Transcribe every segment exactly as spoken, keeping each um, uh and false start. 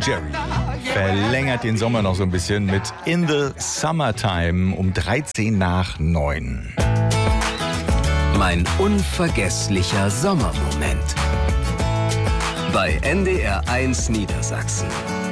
Jerry verlängert den Sommer noch so ein bisschen mit In the Summertime um dreizehn nach neun. Mein unvergesslicher Sommermoment. Bei N D R eins Niedersachsen.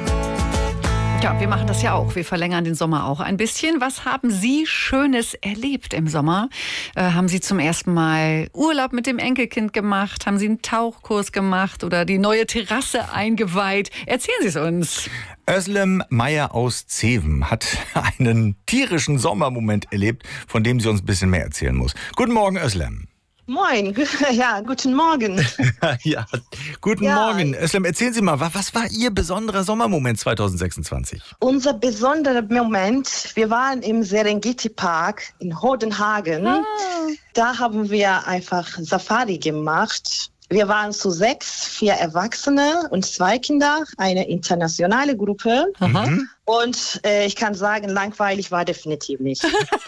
Ja, wir machen das ja auch. Wir verlängern den Sommer auch ein bisschen. Was haben Sie Schönes erlebt im Sommer? Äh, haben Sie zum ersten Mal Urlaub mit dem Enkelkind gemacht? Haben Sie einen Tauchkurs gemacht oder die neue Terrasse eingeweiht? Erzählen Sie es uns. Özlem Meyer aus Zeven hat einen tierischen Sommermoment erlebt, von dem sie uns ein bisschen mehr erzählen muss. Guten Morgen, Özlem. Moin, ja, guten Morgen. ja, guten ja. Morgen. Özlem, erzählen Sie mal, was war Ihr besonderer Sommermoment zwanzig sechsundzwanzig? Unser besonderer Moment, wir waren im Serengeti-Park in Hodenhagen. Ah. Da haben wir einfach Safari gemacht. Wir waren zu sechs, vier Erwachsene und zwei Kinder, eine internationale Gruppe. Mhm. Und äh, ich kann sagen, langweilig war definitiv nicht.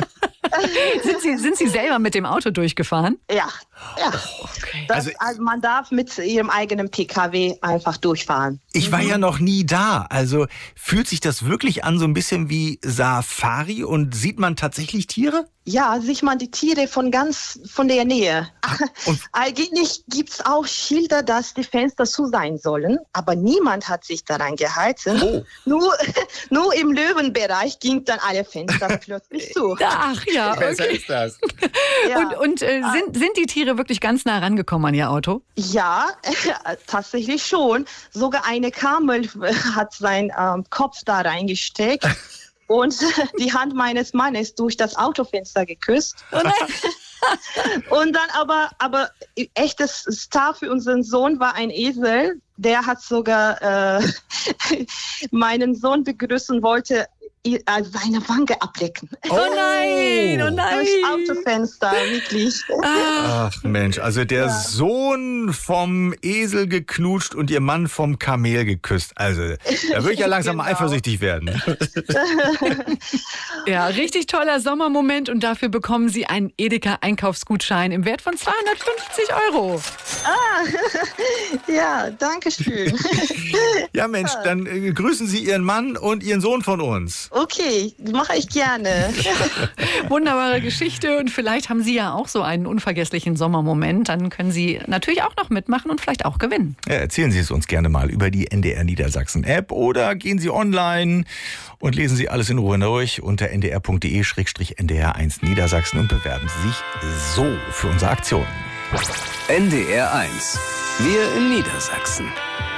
sind, Sie, sind Sie selber mit dem Auto durchgefahren? Ja, ja. Okay. Das, also, also man darf mit Ihrem eigenen P K W einfach durchfahren. Ich war mhm. ja noch nie da. Also fühlt sich das wirklich an so ein bisschen wie Safari und sieht man tatsächlich Tiere? Ja, sieht man die Tiere von ganz von der Nähe. Und eigentlich gibt es auch Schilder, dass die Fenster zu sein sollen, aber niemand hat sich daran gehalten. Oh. Nur, nur im Löwenbereich ging dann alle Fenster plötzlich zu. Ach ja, okay. Besser ist das. Ja. Und, und äh, sind, sind die Tiere wirklich ganz nah rangekommen an Ihr Auto? Ja, äh, tatsächlich schon. Sogar eine Kamel hat seinen ähm, Kopf da reingesteckt. Und die Hand meines Mannes durch das Autofenster geküsst. Oh nein. Und dann aber, aber echtes Star für unseren Sohn war ein Esel. Der hat sogar äh, meinen Sohn begrüßen wollte, seine Wange ablecken. Oh nein, oh nein. Durch Autofenster, wirklich. Ach Mensch, also der ja. Sohn vom Esel geknutscht und ihr Mann vom Kamel geküsst. Also da würde ich ja langsam genau. mal eifersüchtig werden. Ja, richtig toller Sommermoment und dafür bekommen Sie einen Edeka-Einkaufsgutschein im Wert von zweihundertfünfzig Euro. Ah, ja, danke schön. Ja Mensch, dann äh, grüßen Sie Ihren Mann und Ihren Sohn von uns. Okay, mache ich gerne. Wunderbare Geschichte und vielleicht haben Sie ja auch so einen unvergesslichen Sommermoment. Dann können Sie natürlich auch noch mitmachen und vielleicht auch gewinnen. Ja, erzählen Sie es uns gerne mal über die N D R Niedersachsen App oder gehen Sie online und lesen Sie alles in Ruhe durch unter n d r punkt d e slash n d r eins Niedersachsen und bewerben Sie sich so für unsere Aktion. N D R eins. Wir in Niedersachsen.